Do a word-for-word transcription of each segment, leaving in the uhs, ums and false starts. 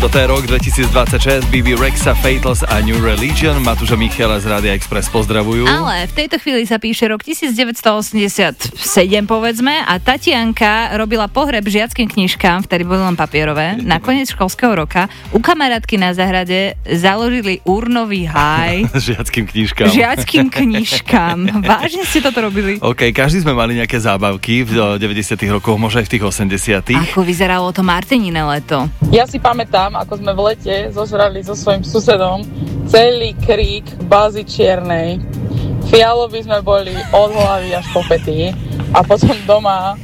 Toto je rok dvetisícdvadsaťšesť, bé bé Rexa, Fatals a New Religion. Matúš a Michaela z Rádia Express pozdravujú. Ale v tejto chvíli sa píše rok devätnásťstoosemdesiatsedem, povedzme, a Tatianka robila pohreb žiackym knižkám, vtedy boli len papierové, na koniec školského roka. U kamarátky na záhrade založili urnový háj. Žiackým knižkám. Žiackým knižkám. Vážne ste toto robili? OK, každý sme mali nejaké zábavky v deväťdesiatych rokoch, možno aj v tých osemdesiatych. Ako vyzeralo to Martinine leto? Ja si pamätám, ako sme v lete zožrali so svojím susedom celý krík bázy čiernej. Fialovi sme boli od hlavy až po pety a potom doma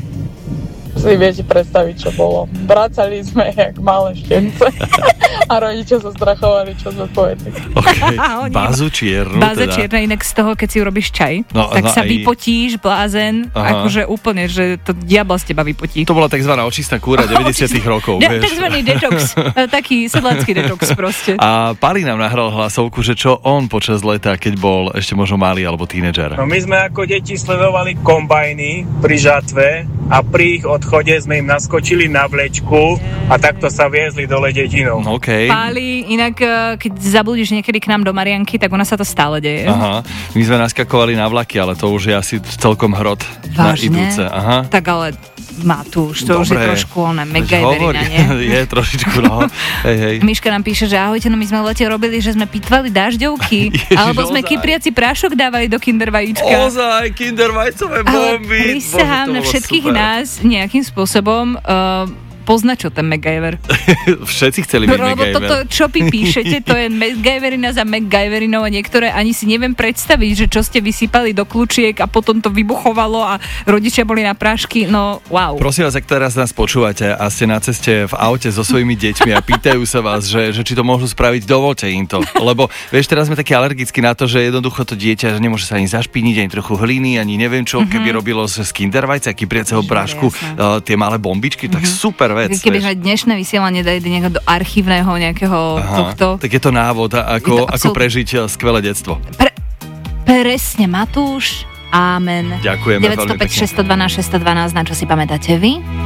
si viete predstaviť, čo bolo. Vracali sme jak malé štence a rodičia sa strachovali, čo sme povedali. Okay. Bázu čiernu. Báza teda. čierna, inak z toho, keď si urobíš čaj, no, tak no, sa aj... vypotíš, blázen, Aha. akože úplne, že to diabla z teba vypotí. To bola takzvaná očistná kúra deväťdesiatych rokov. De- vieš. takzvaný detox, taký sedlácky detox proste. A Pali nám nahral hlasovku, že čo on počas leta, keď bol ešte možno malý alebo tínedžer. No my sme ako deti sledovali kombajny pri žatve a pri ich odchode sme im naskočili na vlečku a takto sa viezli dole dedinou. Okay. Páli, inak keď zabludíš niekedy k nám do Marianky, tak u nás sa to stále deje. Aha, my sme naskakovali na vlaky, ale to už je asi celkom hrot. Vážne? Na idúce. Aha. Tak ale Matúš, to Dobre. už je trošku ona MacGyverina, nie? Je trošičku, no. Hej, hej. Miška nám píše, že ahojte, no my sme v lete robili, že sme pitvali dažďovky, Ježiš, alebo sme ozaj. kypriaci prášok dávali do Kinder vajíčka. Ozaj, Kinder vajcové Ale bomby. prisahám Bože, to na bolo všetkých super. nás nejakým spôsobom uh, poznačil ten MacGyver. Všetci chceli byť Lebo MacGyver. toto, čo vy píšete, to je MacGyverina za MacGyverinou a niektoré ani si neviem predstaviť, že čo ste vysypali do kľúčiek a potom to vybuchovalo a rodičia boli na prášky, no wow. Prosím vás, ak teraz nás počúvate a ste na ceste v aute so svojimi deťmi a pýtajú sa vás, že, že či to môžu spraviť, dovolte im to. Lebo vieš, teraz sme takí alergickí na to, že jednoducho to dieťa, že nemôže sa ani zašpiniť, ani trochu hliny, ani neviem čo, mm-hmm. keby robilo z Kinder vajca, kypriaceho prášku uh, tie malé bombičky, mm-hmm. tak super vec. Keby sme dnešné vysielanie dali do archívneho nejakého Aha, tohto. tak je to návod, ako, to ako prežiť skvelé detstvo. Pre, presne, Matúš. Amen. Ďakujeme veľmi deväť nula päť pekne. šesť jedna dva šesť jedna dva, na čo si pamätáte vy?